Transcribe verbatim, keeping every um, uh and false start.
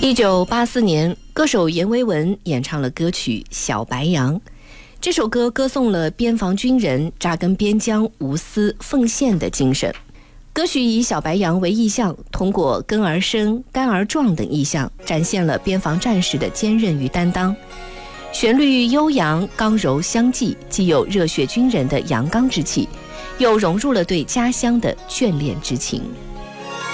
一九八四年，歌手阎维文演唱了歌曲《小白杨》。这首歌歌颂了边防军人扎根边疆、无私奉献的精神。歌曲以小白杨为意象，通过根而生、干而壮等意象，展现了边防战士的坚韧与担当。旋律悠扬、刚柔相济，既有热血军人的阳刚之气，又融入了对家乡的眷恋之情。